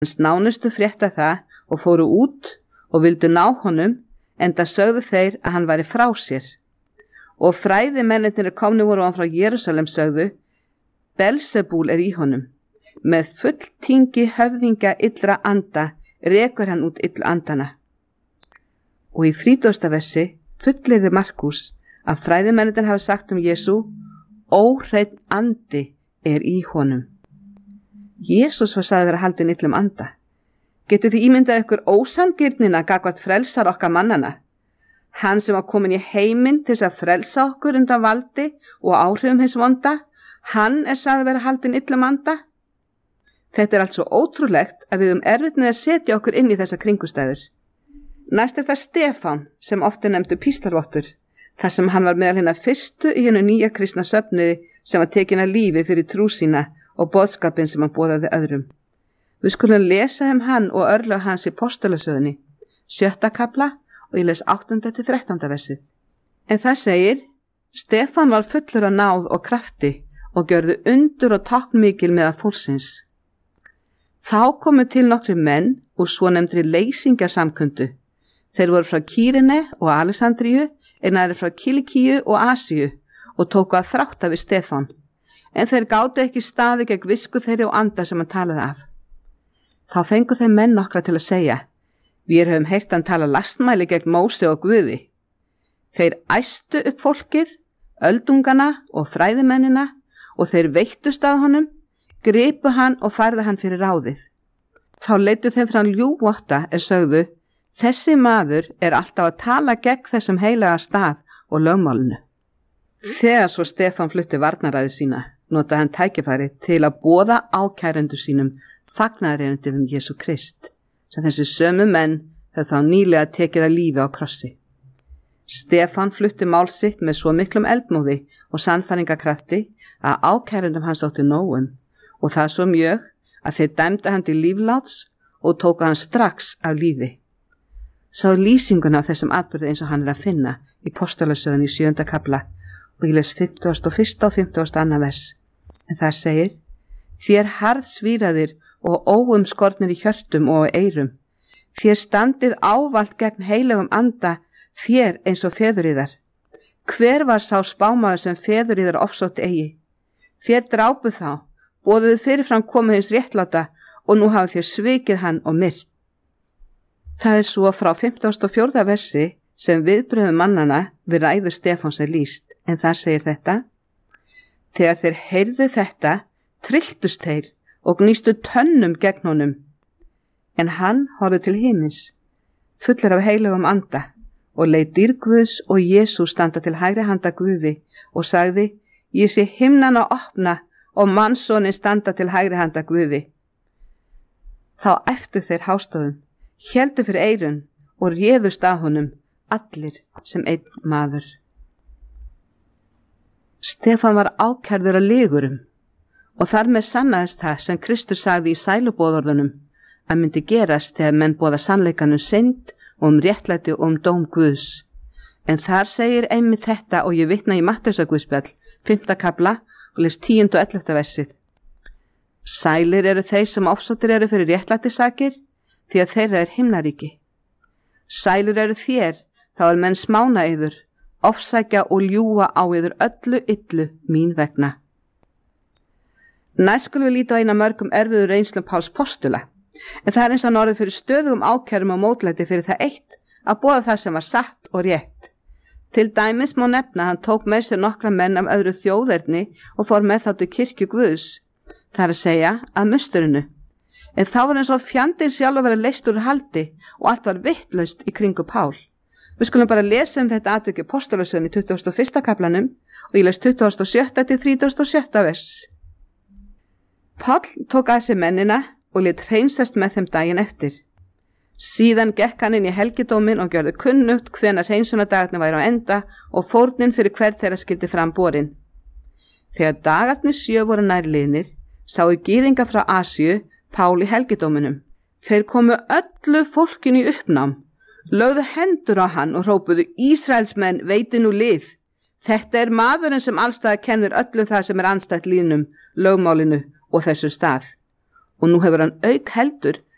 Hans nánustu frétta það og fóru út og vildu ná honum, enda sögðu þeir að hann væri frá sér. Og fræðimennirnir komnir voru frá Jerúsalem sögðu, Belzebúl í honum. Með fulltingi höfðingja illra anda rekur hann út illa andana. Og í 30. versi fullyrði Markús að fræðimennirnir hafa sagt Jesú, óhreinn andi í honum. Jesús var sagði vera haldinn illum anda. Getið þið ímyndað ykkur ósangirnina gagnvart frelsar okkar mannana? Hann sem var komin í heiminn til að frelsa okkur undan valdi og áhrifum hins vonda, hann sagði vera haldinn illum anda. Þetta allt svo ótrúlegt að við erfitt með að setja okkur inn í þessa kringustæður. Næst það Stefán sem oft nefndu píslarvottur, þar sem hann var meðal hinna fyrstu í hennu nýja kristna söfnuði sem var tekin að lífi fyrir trú sína og boðskapinn sem hann boðaði öðrum. Við skulum lesa hann og örlög hans í Postulasögunni, 7. kafla og ég les 8. til 13. versið. En það segir, Stefán var fullur af náð og krafti og gjörðu undur og táknmikil meðal fólksins. Þá komu til nokkri menn úr svonefndri leysingarsamkundu. Þeir voru frá Kýrene og Alexandríu, en aðrir frá Kilikíu og Asíu og tóku að þrátta við Stefán. En þeir gátu ekki staði gegn visku þeirri og anda sem hann talaði af. Þá fengu þeir menn nokkra til að segja, við höfum heyrt hann tala lastmæli gegn Móse og Guði. Þeir æstu upp fólkið, öldungana og fræðimennina og þeir veittust að honum, gripu hann og færðu hann fyrir ráðið. Þá leiddu þeim frá ljúvotta sögðu, þessi maður alltaf að tala gegn þessum heilaga stað og lögmálinu. Þegar svo Stefán flutti varnaræði sína, notaði hann tækifæri til að boða ákærendur sínum fagnaðarerindið Jesú Krist, sem þessi sömu menn höfðu þá nýlega tekið að lífi á krossi. Stefán flutti mál sitt með svo miklum eldmóði og sannfæringarkrafti að ákærendum hans þótti nógum, og það svo mjög að þeir dæmdu hann til lífláts og tóku hann strax af lífi. Sá lýsinguna af þessum atburði eins og hann að finna í Postulasögunni í 7. kafla og ég les 51. og 52. vers. En það segir, þér harðsvíraðir og óumskornir í hjörtum og eyrum, þér standið ávalt gegn heilagum anda, þér eins og feðuríðar. Hver var sá spámaður sem feðuríðar ofsótt eigi? Þér drápuð þá, boðuðu fyrirfram komu hins réttláta og nú hafa þér svikið hann og myrt. Það svo frá 54. versi sem viðbröðum mannana við ræðu Stefáns lýst, en þar segir þetta, þegar þeir heyrðu þetta, trylltust þeir og gnýstu tönnum gegn honum, en hann horfði til himins, fullur af heilagum anda, og leit dýrguðs og Jesú standa til hægri handa Guði og sagði, ég sé himnana opna og mannssonin standa til hægri handa Guði. Þá æptu þeir hástöðum, héldu fyrir eyrun og réðust að honum, allir sem einn maður. Stefán var ákærður að lygurum og þar með sannaðist það sem Kristur sagði í sæluboðorðunum að myndi gerast þegar menn boða sannleikanum synd og réttlæti og dóm Guðs. En þar segir einmitt þetta og ég vitna í Matteusarguðspjall, 5. kafla og les 10. og 11. versið. Sælir þeir sem ofsóttir fyrir réttlætisakir, því að þeirra himnaríki. Sælir þér, þá menn smána yður, ofsækja og ljúga á yður öllu illu mín vegna. Næst skulum við líta á eina mörgum erfiðu reynslum Páls postula, en það eins og hann orðið fyrir stöðugum ákærum og mótlæti fyrir það eitt að boða það sem var satt og rétt. Til dæmis má nefna hann tók með sér nokkra menn af öðru þjóðerni og fór með þá til kirkju Guðs, það að segja að musturinu. En þá var eins og fjandinn sjálf að vera leyst úr haldi og allt var vittlaust í kringu Pál. Við skulum bara lesa þetta atvik í Postulasögunni í 21. kaflanum og ég les 27. til 37. vers. Pál tók að sér mennina og lét hreinsast með þeim daginn eftir. Síðan gekk hann inn í helgidóminn og gjörði kunnugt hvenær hreinsunardagarnir væru á enda og fórnin fyrir hver þeirra skyldi fram borin. Þegar dagarnir 7 voru nærliðnir, sáu gyðinga frá Asíu Pál í helgidóminum. Þeir komu öllu fólkinu í uppnám, lögðu hendur á hann og hrópuðu, Ísraelsmenn, veiti nú lið. Þetta maðurinn sem allstaðar kennir öllum það sem andstætt lýðnum, lögmálinu og þessu stað. Og nú hefur hann auk heldur